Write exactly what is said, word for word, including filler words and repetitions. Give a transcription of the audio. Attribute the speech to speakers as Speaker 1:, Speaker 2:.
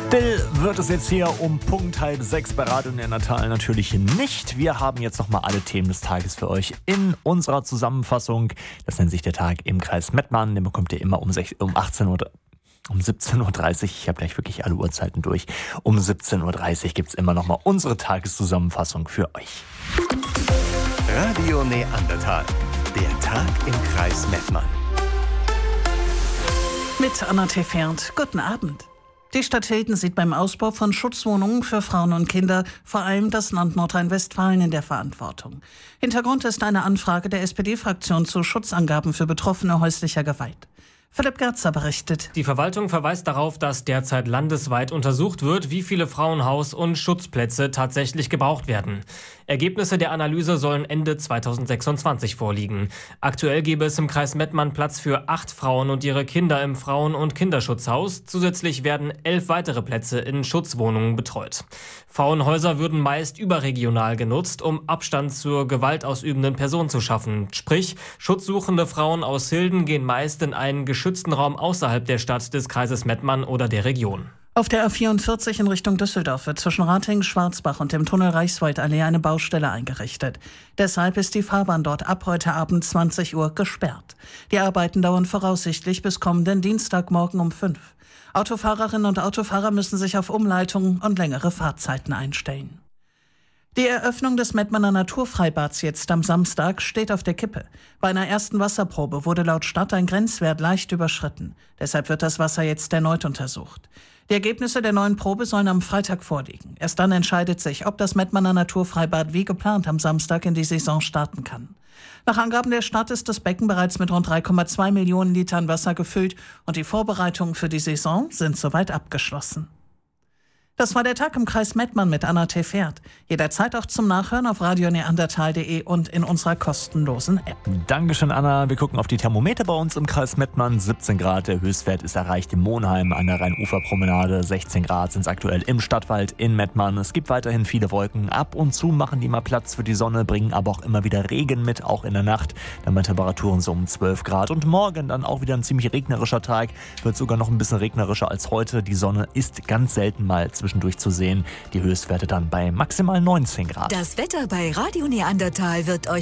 Speaker 1: Still wird es jetzt hier um Punkt halb sechs bei Radio Neandertal natürlich nicht. Wir haben jetzt nochmal alle Themen des Tages für euch in unserer Zusammenfassung. Das nennt sich der Tag im Kreis Mettmann. Den bekommt ihr immer um, um achtzehn Uhr. Um siebzehn Uhr dreißig, ich habe gleich wirklich alle Uhrzeiten durch, um siebzehn Uhr dreißig gibt es immer noch mal unsere Tageszusammenfassung für euch.
Speaker 2: Radio Neandertal, der Tag im Kreis Mettmann.
Speaker 3: Mit Anna Tefert, guten Abend. Die Stadt Hilden sieht beim Ausbau von Schutzwohnungen für Frauen und Kinder vor allem das Land Nordrhein-Westfalen in der Verantwortung. Hintergrund ist eine Anfrage der S P D-Fraktion zu Schutzangaben für Betroffene häuslicher Gewalt. Philipp Gerzer berichtet.
Speaker 4: Die Verwaltung verweist darauf, dass derzeit landesweit untersucht wird, wie viele Frauenhaus- und Schutzplätze tatsächlich gebraucht werden. Ergebnisse der Analyse sollen Ende zweitausendsechsundzwanzig vorliegen. Aktuell gäbe es im Kreis Mettmann Platz für acht Frauen und ihre Kinder im Frauen- und Kinderschutzhaus. Zusätzlich werden elf weitere Plätze in Schutzwohnungen betreut. Frauenhäuser würden meist überregional genutzt, um Abstand zur gewaltausübenden Person zu schaffen. Sprich, schutzsuchende Frauen aus Hilden gehen meist in einen geschützten Raum außerhalb der Stadt, des Kreises Mettmann oder der Region.
Speaker 3: Auf der A vierundvierzig in Richtung Düsseldorf wird zwischen Ratingen, Schwarzbach und dem Tunnel Reichswaldallee eine Baustelle eingerichtet. Deshalb ist die Fahrbahn dort ab heute Abend zwanzig Uhr gesperrt. Die Arbeiten dauern voraussichtlich bis kommenden Dienstagmorgen um fünf. Autofahrerinnen und Autofahrer müssen sich auf Umleitungen und längere Fahrzeiten einstellen. Die Eröffnung des Mettmanner Naturfreibads jetzt am Samstag steht auf der Kippe. Bei einer ersten Wasserprobe wurde laut Stadt ein Grenzwert leicht überschritten. Deshalb wird das Wasser jetzt erneut untersucht. Die Ergebnisse der neuen Probe sollen am Freitag vorliegen. Erst dann entscheidet sich, ob das Mettmanner Naturfreibad wie geplant am Samstag in die Saison starten kann. Nach Angaben der Stadt ist das Becken bereits mit rund drei Komma zwei Millionen Litern Wasser gefüllt und die Vorbereitungen für die Saison sind soweit abgeschlossen. Das war der Tag im Kreis Mettmann mit Anna Tefert. Jederzeit auch zum Nachhören auf radio neandertal punkt de und in unserer kostenlosen App.
Speaker 1: Dankeschön, Anna. Wir gucken auf die Thermometer bei uns im Kreis Mettmann. siebzehn Grad, der Höchstwert ist erreicht in Monheim an der Rheinuferpromenade. sechzehn Grad sind es aktuell im Stadtwald in Mettmann. Es gibt weiterhin viele Wolken. Ab und zu machen die mal Platz für die Sonne, bringen aber auch immer wieder Regen mit, auch in der Nacht. Dann bei Temperaturen so um zwölf Grad. Und morgen dann auch wieder ein ziemlich regnerischer Tag. Wird sogar noch ein bisschen regnerischer als heute. Die Sonne ist ganz selten mal zwischendurch zu sehen. Die Höchstwerte dann bei maximal neunzehn Grad.
Speaker 5: Das Wetter bei Radio Neandertal wird euch